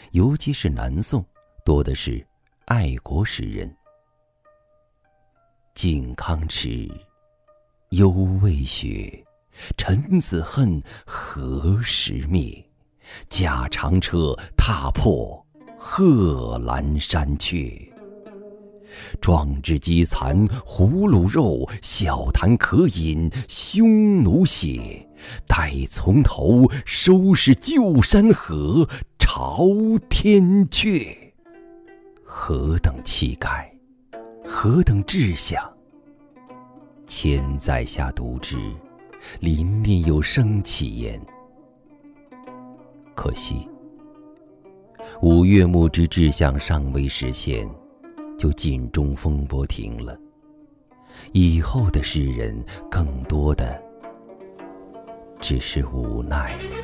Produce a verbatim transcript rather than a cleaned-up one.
尤其是南宋，多的是爱国诗人。靖康耻，犹未雪，臣子恨，何时灭？驾长车，踏破贺兰山缺。壮志饥残胡虏肉，笑谈渴饮匈奴血。待从头，收拾旧山河，朝天阙。何等气概，何等志向！千载下读之，临面有生气焉。可惜，五岳牧之志向尚未实现，就尽中风波停了。以后的诗人，更多的只是无奈了。